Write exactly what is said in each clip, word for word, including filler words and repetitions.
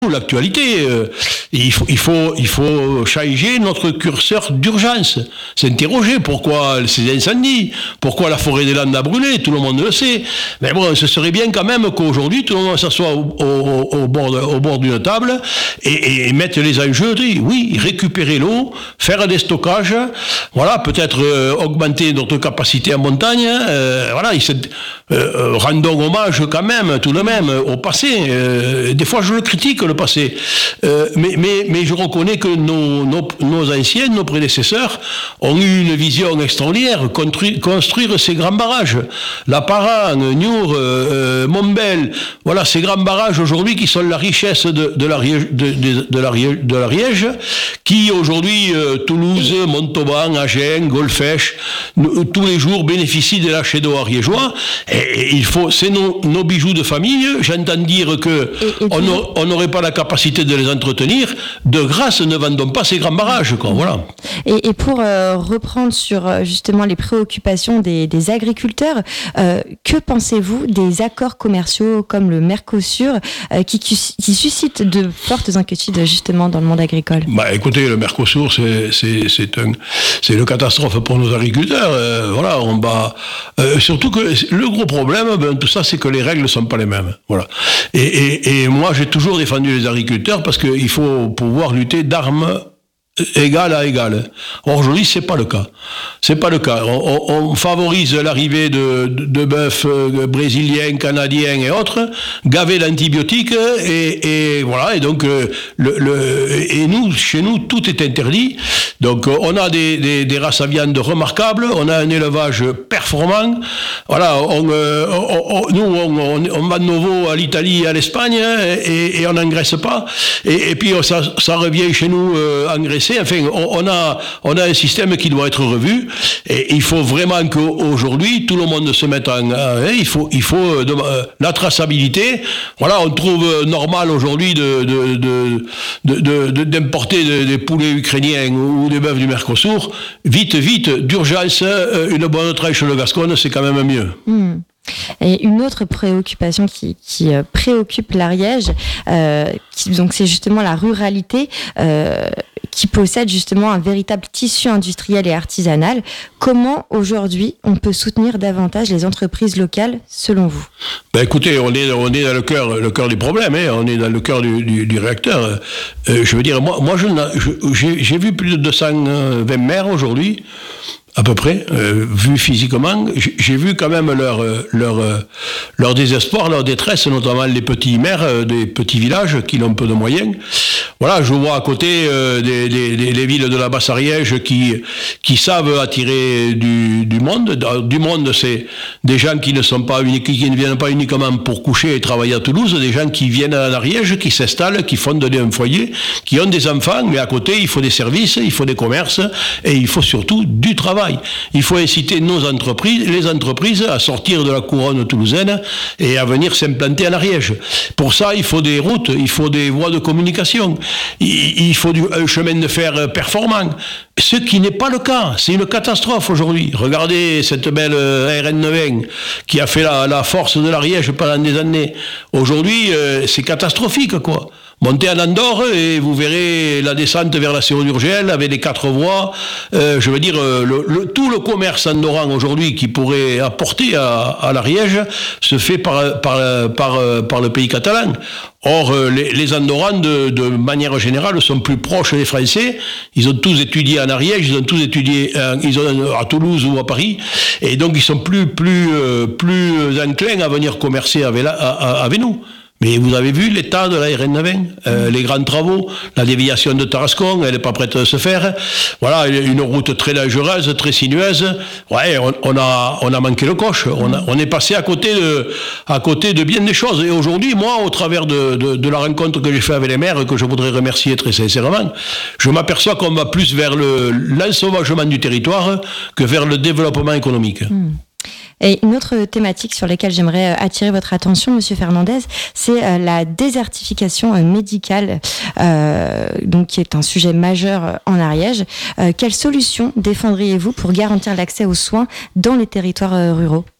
l'actualité. Euh, il faut, il faut, il faut changer notre curseur d'urgence. S'interroger pourquoi ces incendies, pourquoi la forêt des Landes a brûlé, tout le monde le sait. Mais bon, ce serait bien quand même qu'aujourd'hui, tout le monde s'assoie au, au, au bord, de, au bord d'une table et, et mettre les enjeux. Oui, récupérer l'eau, faire des stockages, voilà, peut-être euh, augmenter notre capacité en montagne. Euh, voilà, il se, euh, rendons hommage quand même, tout de même, au passé. Euh, des fois, je le critique, le passé. Euh, mais, mais, mais je reconnais que nos, nos, nos anciens, nos prédécesseurs, ont eu une vision extraordinaire, construire, construire ces grands barrages. La Paran, Niort, euh, Montbel, voilà, ces grands barrages aujourd'hui qui sont la richesse de, de, la, de, de, de, la, de la Riège, qui aujourd'hui, euh, Toulouse, Montauban, Agen, Golfech, nous, tous les jours bénéficient des lâchers d'eau ariégeois. Et, et il faut, c'est nos, nos bijoux de famille. J'entends dire que et, et on n'aurait pas la capacité de les entretenir. De grâce, ne vendons pas ces grands barrages, quoi. Voilà. Et, et pour euh, reprendre sur justement les préoccupations des, des agriculteurs, euh, que pensez-vous des accords commerciaux comme le Mercosur euh, qui, qui, qui suscitent de fortes inquiétudes justement dans le monde agricole? Bah, écoutez, le Mercosur, c'est, c'est, c'est, un, c'est une catastrophe pour nos agriculteurs. Euh, voilà, on bat. Euh, surtout que le gros problème, ben, tout ça, c'est que les règles ne sont pas les mêmes. Voilà. Et, et, et moi, j'ai toujours défendu les agriculteurs parce qu'il faut pouvoir lutter d'armes égal à égal. Or, aujourd'hui, c'est pas le cas. C'est pas le cas. On, on favorise l'arrivée de, de, de bœufs euh, brésiliens, canadiens et autres, gavés d'antibiotiques, et, et voilà. Et donc, euh, le, le, et nous, chez nous, tout est interdit. Donc, euh, on a des, des, des races à viande remarquables, on a un élevage performant. Voilà, on, euh, on, on, nous, on, on, on vend nos veaux à l'Italie et à l'Espagne, et, et on n'engraisse pas. Et, et puis, ça, ça revient chez nous euh, engraissé. Enfin, on a, on a un système qui doit être revu, et il faut vraiment qu'aujourd'hui, tout le monde se mette en... en il faut, il faut de, la traçabilité. Voilà, on trouve normal aujourd'hui de, de, de, de, de, d'importer des de poulets ukrainiens ou des bœufs du Mercosur. Vite, vite, d'urgence, une bonne tranche de Gascogne, c'est quand même mieux. Mmh. Et une autre préoccupation qui, qui euh, préoccupe l'Ariège, euh, qui, donc c'est justement la ruralité, euh, qui possède justement un véritable tissu industriel et artisanal. Comment aujourd'hui on peut soutenir davantage les entreprises locales, selon vous? Ben écoutez, on est, on est dans le cœur, le cœur du problème, hein, on est dans le cœur du, du, du réacteur. Euh, je veux dire, moi, moi je, je, j'ai, j'ai vu plus de deux cent vingt maires aujourd'hui. À peu près, euh, vu physiquement, j'ai vu quand même leur, leur, leur désespoir, leur détresse, notamment les petits maires euh, des petits villages qui n'ont peu de moyens. Voilà, je vois à côté euh, des, des, des, les villes de la Basse-Ariège qui, qui savent attirer du, du monde. Du monde, c'est des gens qui ne sont pas uniques, qui ne viennent pas uniquement pour coucher et travailler à Toulouse, des gens qui viennent à l'Ariège, qui s'installent, qui fondent un foyer, qui ont des enfants, mais à côté, il faut des services, il faut des commerces, et il faut surtout du travail. Il faut inciter nos entreprises, les entreprises à sortir de la couronne toulousaine et à venir s'implanter en Ariège. Pour ça, il faut des routes, il faut des voies de communication, il, il faut du, un chemin de fer performant. Ce qui n'est pas le cas. C'est une catastrophe aujourd'hui. Regardez cette belle R N vingt qui a fait la, la force de l'Ariège pendant des années. Aujourd'hui, euh, c'est catastrophique, quoi. Montez à Andorre et vous verrez la descente vers la Sierre d'Urgell avec les quatre voies. Euh, je veux dire, le, le, tout le commerce andorran aujourd'hui qui pourrait apporter à, à l'Ariège se fait par, par, par, par le pays catalan. Or, les, les Andorrans, de, de manière générale, sont plus proches des Français. Ils ont tous étudié en Ariège, ils ont tous étudié euh, ils ont, à Toulouse ou à Paris. Et donc, ils sont plus, plus, euh, plus enclins à venir commercer avec, la, à, avec nous. Mais vous avez vu l'état de la R N vingt, euh, les grands travaux, la déviation de Tarascon, elle n'est pas prête de se faire. Voilà, une route très dangereuse, très sinueuse. Ouais, on, on a, on a manqué le coche. On, a, on est passé à côté de, à côté de bien des choses. Et aujourd'hui, moi, au travers de, de, de la rencontre que j'ai faite avec les maires, que je voudrais remercier très sincèrement, je m'aperçois qu'on va plus vers le, l'ensauvagement du territoire que vers le développement économique. Mmh. Et une autre thématique sur laquelle j'aimerais attirer votre attention, Monsieur Fernandez, c'est la désertification médicale, euh, donc qui est un sujet majeur en Ariège. Euh, quelle solution défendriez-vous pour garantir l'accès aux soins dans les territoires ruraux ?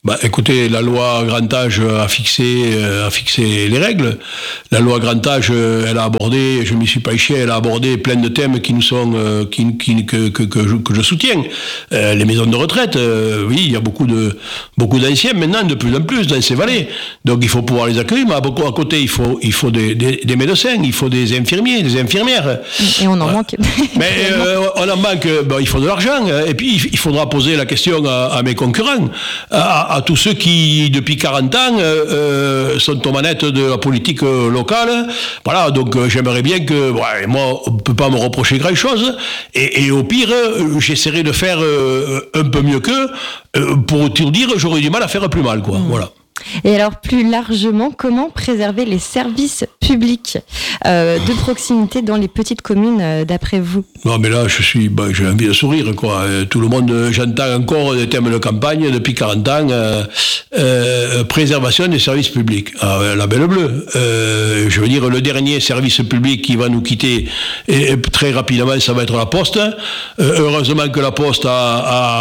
Bah, écoutez, la loi Grand Âge a fixé, euh, a fixé les règles. La loi Grand Âge, euh, elle a abordé, je ne m'y suis pas éché, elle a abordé plein de thèmes qui nous sont, euh, qui, qui, que, que, que, je, que je soutiens. Euh, les maisons de retraite, euh, oui, il y a beaucoup de, beaucoup d'anciens maintenant, de plus en plus dans ces vallées. Donc il faut pouvoir les accueillir, mais à, beaucoup, à côté, il faut, il faut des, des, des médecins, il faut des infirmiers, des infirmières. Et on en euh, manque. Mais euh, on en manque, bon, il faut de l'argent. Et puis il faudra poser la question à, à mes concurrents, à, à tous ceux qui, depuis quarante ans, euh, sont aux manettes de la politique locale. Voilà, donc euh, j'aimerais bien que... Ouais, moi, on ne peut pas me reprocher grand-chose. Et, et au pire, euh, j'essaierai de faire euh, un peu mieux qu'eux. Euh, pour tout dire, j'aurais du mal à faire plus mal, quoi. Mmh. Voilà. Et alors, plus largement, comment préserver les services publics euh, de proximité dans les petites communes, euh, d'après vous? Non, mais là, je suis, bah, j'ai envie de sourire, quoi. Euh, tout le monde, j'entends encore des thèmes de campagne depuis quarante ans. Euh, euh, préservation des services publics. Ah, la belle bleue. Euh, je veux dire, le dernier service public qui va nous quitter et, et très rapidement, ça va être la Poste. Euh, heureusement que la Poste a,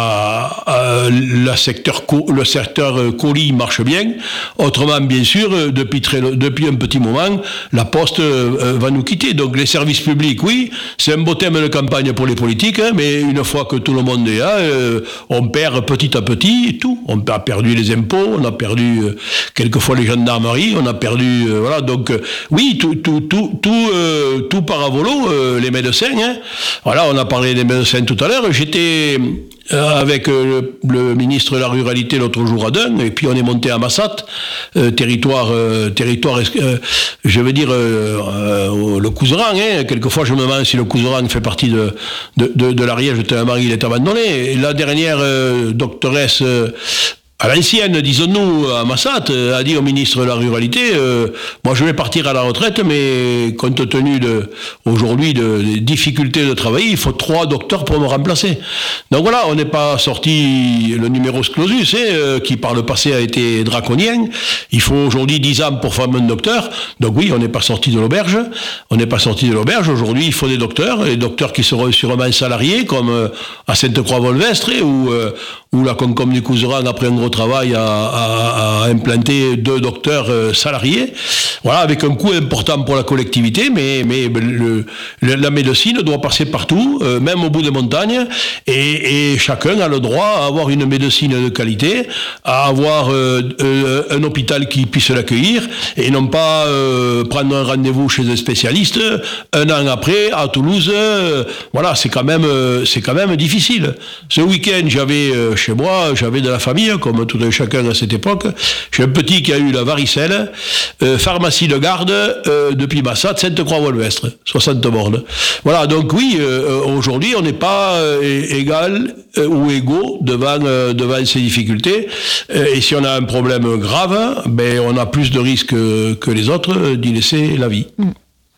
a, a la secteur co, le secteur colis marche bien. Autrement, bien sûr, depuis, très, depuis un petit moment, la Poste euh, va nous quitter. Donc les services publics, oui, c'est un beau thème de campagne pour les politiques, hein, mais une fois que tout le monde est là, euh, on perd petit à petit tout. On a perdu les impôts, on a perdu euh, quelquefois les gendarmeries, on a perdu... Euh, voilà, donc euh, oui, tout, tout, tout, tout, euh, tout part à volo, euh, les médecins. Hein. Voilà, on a parlé des médecins tout à l'heure. J'étais... avec euh, le, le ministre de la Ruralité l'autre jour à Dun, et puis on est monté à Massat, euh, territoire, euh, territoire euh, je veux dire, euh, euh, le Couserans, hein. Quelquefois je me demande si le Couserans fait partie de, de, de, de l'Ariège, tellement il est abandonné. Et la dernière euh, doctoresse... Euh, à l'ancienne, disons-nous, à Massat, a dit au ministre de la Ruralité, euh, moi je vais partir à la retraite, mais compte tenu de, aujourd'hui de, des difficultés de travailler, il faut trois docteurs pour me remplacer. Donc voilà, on n'est pas sorti le numerus clausus, hein, euh, qui par le passé a été draconien. Il faut aujourd'hui dix ans pour former un docteur. Donc oui, on n'est pas sorti de l'auberge. On n'est pas sorti de l'auberge. Aujourd'hui, il faut des docteurs, des docteurs qui seront sûrement salariés, comme euh, à Sainte-Croix-Volvestre, où, euh, où la Concom du Couserans, après un gros travail à, à, à implanter deux docteurs euh, salariés, voilà, avec un coût important pour la collectivité, mais, mais le, le, la médecine doit passer partout, euh, même au bout des montagnes, et, et chacun a le droit à avoir une médecine de qualité, à avoir euh, euh, un hôpital qui puisse l'accueillir, et non pas euh, prendre un rendez-vous chez un spécialiste un an après à Toulouse. Euh, voilà, c'est quand même, euh, c'est quand même difficile. Ce week-end, j'avais euh, chez moi, j'avais de la famille, comme tout un chacun à cette époque. J'ai un petit qui a eu la varicelle, euh, pharmacie de garde, euh, depuis Massat, Sainte-Croix-Volvestre, soixante bornes. Voilà, donc oui, euh, aujourd'hui, on n'est pas euh, égal euh, ou égaux devant, euh, devant ces difficultés. Euh, et si on a un problème grave, ben, on a plus de risques que, que les autres d'y laisser la vie. Mmh.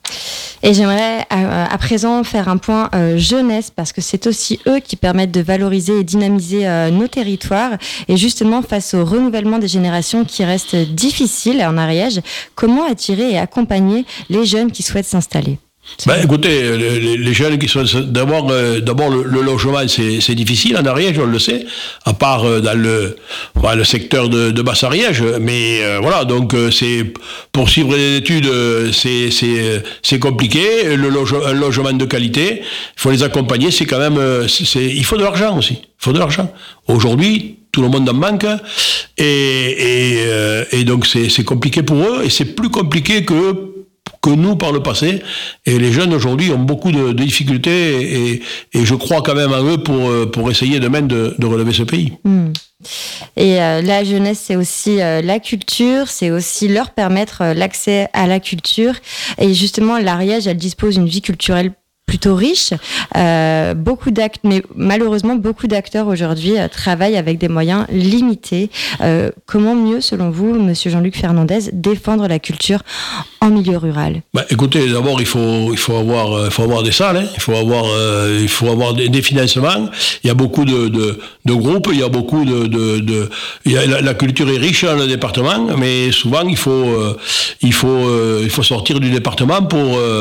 Et j'aimerais euh, à présent faire un point euh, jeunesse, parce que c'est aussi eux qui permettent de valoriser et dynamiser euh, nos territoires. Et justement, face au renouvellement des générations qui reste difficile en Ariège, comment attirer et accompagner les jeunes qui souhaitent s'installer ? Ben, écoutez, les, les jeunes qui sont d'abord, euh, d'abord le, le logement, c'est, c'est difficile en Ariège, on le sait, à part euh, dans le, bah, le secteur de, de Basse-Ariège, mais euh, voilà, donc euh, c'est pour suivre des études, euh, c'est, c'est, c'est compliqué. Le loge, un logement de qualité, il faut les accompagner, c'est quand même, euh, c'est, c'est, il faut de l'argent aussi, il faut de l'argent. Aujourd'hui, tout le monde en manque, et, et, euh, et donc c'est, c'est compliqué pour eux, et c'est plus compliqué que que nous par le passé, et les jeunes aujourd'hui ont beaucoup de, de difficultés, et, et je crois quand même à eux pour, pour essayer demain de, de relever ce pays. Mmh. Et euh, la jeunesse, c'est aussi euh, la culture, c'est aussi leur permettre euh, l'accès à la culture, et justement l'Ariège, elle dispose d'une vie culturelle plutôt riche, euh, beaucoup d'acteurs, mais malheureusement beaucoup d'acteurs aujourd'hui euh, travaillent avec des moyens limités. Euh, comment mieux, selon vous, Monsieur Jean-Luc Fernandez, défendre la culture en milieu rural ? Bah, écoutez, d'abord il faut il faut avoir euh, il faut avoir des salles, hein, il faut avoir euh, il faut avoir des, des financements. Il y a beaucoup de, de de groupes, il y a beaucoup de de, de il y a, la, la culture est riche dans le département, mais souvent il faut euh, il faut euh, il faut sortir du département pour euh,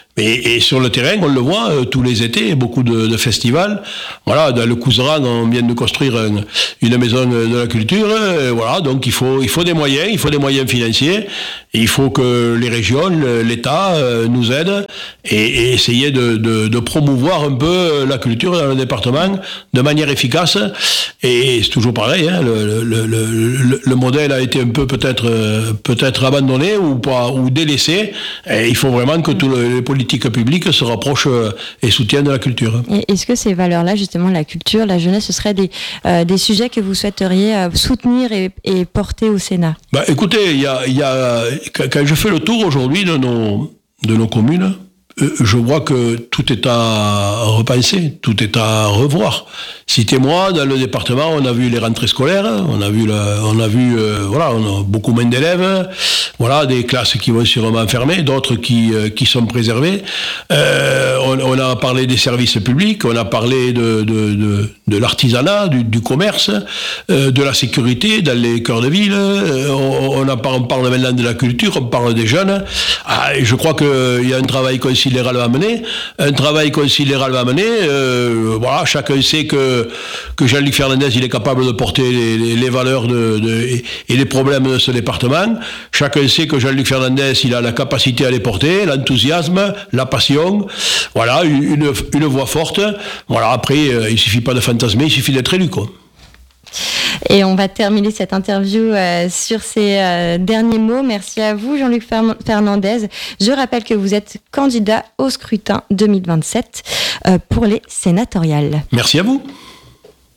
Et, et sur le terrain, on le voit euh, tous les étés, beaucoup de, de festivals. Voilà, dans le Couserans, on vient de construire un, une maison de la culture. Euh, voilà, donc il faut, il faut des moyens, il faut des moyens financiers. Et il faut que les régions, l'État euh, nous aident et, et essayer de, de, de promouvoir un peu la culture dans le département de manière efficace. Et c'est toujours pareil, hein, le, le, le, le modèle a été un peu peut-être euh, peut-être abandonné ou pas ou délaissé. Et il faut vraiment que tous les politiques publiques se rapprochent et soutiennent la culture. Et est-ce que ces valeurs-là, justement, la culture, la jeunesse, ce seraient des, euh, des sujets que vous souhaiteriez euh, soutenir et, et porter au Sénat? Bah, écoutez, il y a, y a, quand je fais le tour aujourd'hui de nos, de nos communes, je vois que tout est à repenser, tout est à revoir. Citez-moi, dans le département, on a vu les rentrées scolaires, on a vu, la, on a vu, euh, voilà, on a beaucoup moins d'élèves, voilà, des classes qui vont sûrement fermer, d'autres qui, euh, qui sont préservées. Euh, on, on a parlé des services publics, on a parlé de, de, de, de l'artisanat, du, du commerce, euh, de la sécurité dans les cœurs de ville. Euh, on, on, a, on parle maintenant de la culture, on parle des jeunes. Ah, et je crois qu'il y a un travail considérable à mener, un travail considérable à mener. Euh, voilà, chacun sait que que Jean-Luc Fernandez, il est capable de porter les, les, les valeurs de, de, et les problèmes de ce département. Chacun sait que Jean-Luc Fernandez, il a la capacité à les porter, l'enthousiasme, la passion. Voilà, une, une voix forte. Voilà, après, euh, il suffit pas de fantasmer, il suffit d'être élu, quoi. Et on va terminer cette interview euh, sur ces euh, derniers mots. Merci à vous, Jean-Luc Fer- Fernandez. Je rappelle que vous êtes candidat au scrutin deux mille vingt-sept euh, pour les sénatoriales. Merci à vous.